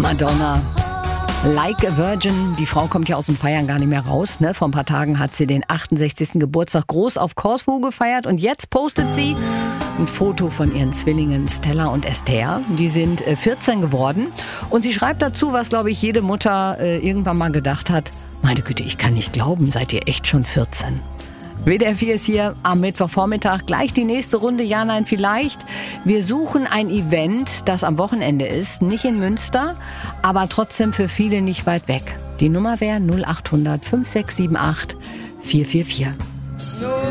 Madonna. Like a Virgin. Die Frau kommt ja aus dem Feiern gar nicht mehr raus. Ne? Vor ein paar Tagen hat sie den 68. Geburtstag groß auf Korfu gefeiert. Und jetzt postet sie ein Foto von ihren Zwillingen Stella und Esther. Die sind 14 geworden. Und sie schreibt dazu, was, glaube ich, jede Mutter irgendwann mal gedacht hat. Meine Güte, ich kann nicht glauben, seid ihr echt schon 14? WDR 4 ist hier am Mittwochvormittag. Gleich die nächste Runde, ja, nein, vielleicht. Wir suchen ein Event, das am Wochenende ist. Nicht in Münster, aber trotzdem für viele nicht weit weg. Die Nummer wäre 0800 5678 444.